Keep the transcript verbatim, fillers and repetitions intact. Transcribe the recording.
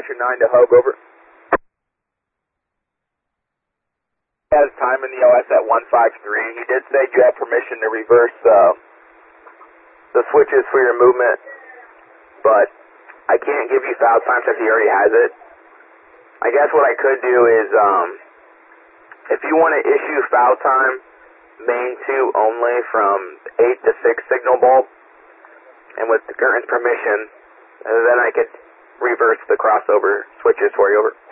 Roger, nine to Hogue, over. Has time in the O S at one five three. He did say you have permission to reverse uh, the switches for your movement, but I can't give you foul time since he already has it. I guess what I could do is, um, if you want to issue foul time, main two only from eight to six signal bulb, and with the current's permission, and then I could reverse the crossover switches for you, over.